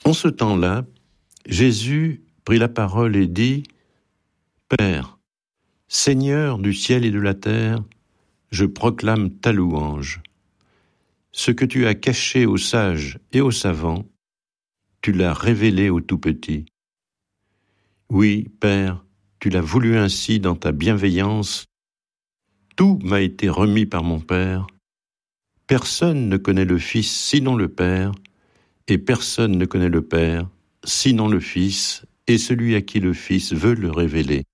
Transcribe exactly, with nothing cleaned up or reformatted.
En ce temps-là, Jésus prit la parole et dit : « Père, Seigneur du ciel et de la terre, je proclame ta louange. Ce que tu as caché aux sages et aux savants, tu l'as révélé aux tout-petits. Oui, Père, tu l'as voulu ainsi dans ta bienveillance. Tout m'a été remis par mon Père. Personne ne connaît le Fils sinon le Père, et personne ne connaît le Père sinon le Fils, et celui à qui le Fils veut le révéler.